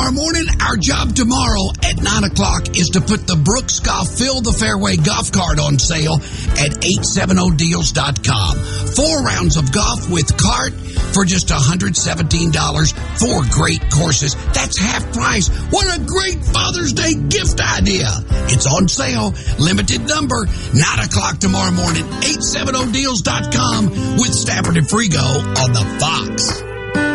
tomorrow morning. Our job tomorrow at 9 o'clock is to put the Brooks Golf Fill the Fairway golf cart on sale at 870deals.com. 4 rounds of golf with cart for just $117. 4 great courses. That's half price. What a great Father's Day gift idea. It's on sale. Limited number. 9 o'clock tomorrow morning. 870deals.com with Stafford and Frigo on the Fox.